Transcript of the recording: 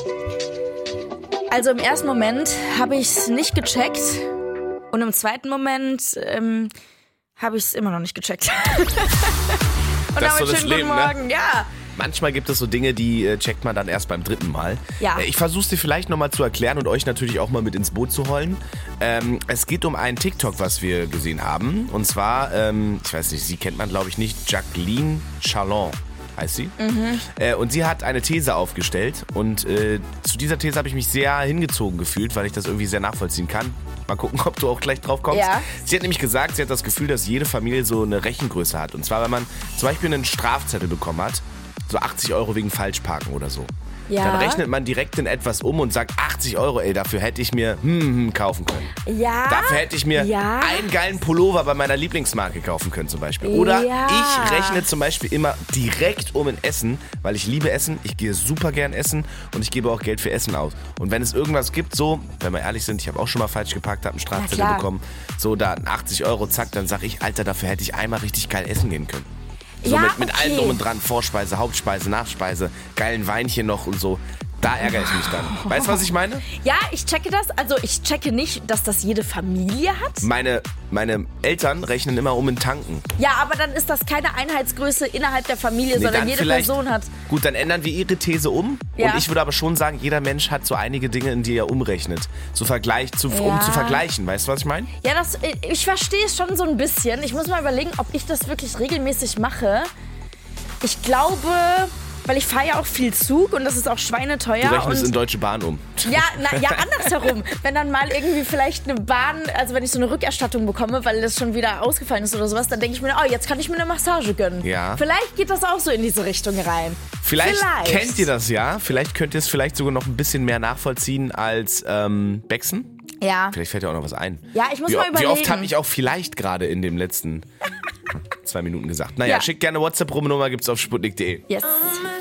Also im ersten Moment habe ich es nicht gecheckt und im zweiten Moment habe ich es immer noch nicht gecheckt. Und Das ist damit so das schönen Leben, guten Morgen, ne? ja. Manchmal gibt es so Dinge, die checkt man dann erst beim dritten Mal. Ja. Ich versuche es dir vielleicht nochmal zu erklären und euch natürlich auch mal mit ins Boot zu holen. Es geht um einen TikTok, was wir gesehen haben. Und zwar, ich weiß nicht, sie kennt man glaube ich nicht, Jacqueline Chalon heißt sie. Und sie hat eine These aufgestellt. Und zu dieser These habe ich mich sehr hingezogen gefühlt, weil ich das irgendwie sehr nachvollziehen kann. Mal gucken, ob du auch gleich drauf kommst. Ja. Sie hat nämlich gesagt, sie hat das Gefühl, dass jede Familie so eine Rechengröße hat. Und zwar, wenn man zum Beispiel einen Strafzettel bekommen hat, so 80 € wegen Falschparken oder so. Ja. Dann rechnet man direkt in etwas um und sagt, 80 €, ey, dafür hätte ich mir kaufen können. Ja. Dafür hätte ich mir einen geilen Pullover bei meiner Lieblingsmarke kaufen können zum Beispiel. Oder ich rechne zum Beispiel immer direkt um in Essen, weil ich liebe Essen, ich gehe super gern essen und ich gebe auch Geld für Essen aus. Und wenn es irgendwas gibt, so, wenn wir ehrlich sind, ich habe auch schon mal falsch geparkt, habe einen Strafzettel bekommen, so da 80 €, zack, dann sag ich, Alter, dafür hätte ich einmal richtig geil essen gehen können. So Ja, mit allem drum und dran, Vorspeise, Hauptspeise, Nachspeise, geilen Weinchen noch und so. Da ärgere ich mich dann. Weißt du, was ich meine? Ja, ich checke das. Also ich checke nicht, dass das jede Familie hat. Meine Eltern rechnen immer um in Tanken. Ja, aber dann ist das keine Einheitsgröße innerhalb der Familie, sondern dann jede vielleicht- Person hat. Gut, dann ändern wir ihre These um. Ja. Und ich würde aber schon sagen, jeder Mensch hat so einige Dinge, in die er umrechnet. Um zu vergleichen. Weißt du, was ich meine? Ja, ich verstehe es schon so ein bisschen. Ich muss mal überlegen, ob ich das wirklich regelmäßig mache. Ich glaube, weil ich fahre ja auch viel Zug und das ist auch schweineteuer. Du rechnest und in Deutsche Bahn um. ja, andersherum. Wenn dann mal irgendwie vielleicht eine Bahn, also wenn ich so eine Rückerstattung bekomme, weil das schon wieder ausgefallen ist oder sowas, dann denke ich mir, oh, jetzt kann ich mir eine Massage gönnen. Ja. Vielleicht geht das auch so in diese Richtung rein. Vielleicht kennt ihr das ja. Vielleicht könnt ihr es vielleicht sogar noch ein bisschen mehr nachvollziehen als Bexen. Ja. Vielleicht fällt dir auch noch was ein. Ja, ich muss wie, mal überlegen. Wie oft habe ich auch vielleicht gerade in den letzten 2 Minuten gesagt. Naja, Ja. schickt gerne WhatsApp-Nummer, gibt's auf sputnik.de. Yes.